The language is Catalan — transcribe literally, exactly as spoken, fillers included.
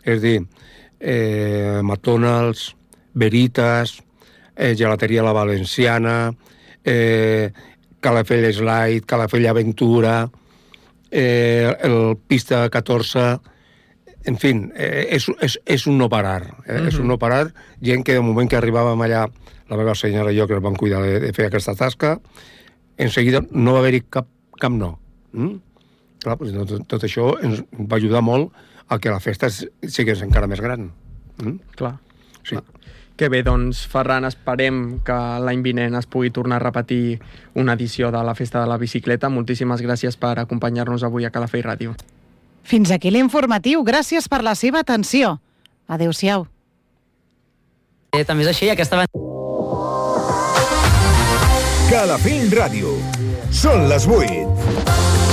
És a dir, eh, McDonald's, Veritas, eh, Gelateria La Valenciana, eh, Calafell Slide, Calafell Aventura, eh, el Pista catorze... En fi, eh, és, és, és un no parar. Eh? Mm-hmm. És un no parar. Gent que de moment que arribàvem allà, la meva senyora i jo, que ens vam cuidar de, de fer aquesta tasca, en seguida no va haver-hi cap, cap no. Mm? Clar, doncs, tot, tot això ens va ajudar molt a que la festa sigués encara més gran. Mm? Clar. Sí. Clar. Que bé, doncs, Ferran, esperem que l'any vinent es pugui tornar a repetir una edició de la Festa de la Bicicleta. Moltíssimes gràcies per acompanyar-nos avui a Calafell Ràdio. Fins aquí l'informatiu. Gràcies per la seva atenció. Adéu-siau. Eh, també és així, aquesta... Calafell Ràdio. Són les vuit.